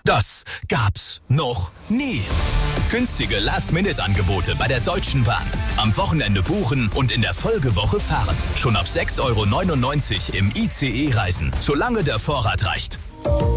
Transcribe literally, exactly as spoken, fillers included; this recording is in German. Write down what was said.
Das gab's noch nie. Günstige Last-Minute-Angebote bei der Deutschen Bahn. Am Wochenende buchen und in der Folgewoche fahren. Schon ab sechs Euro neunundneunzig im I C E reisen, solange der Vorrat reicht.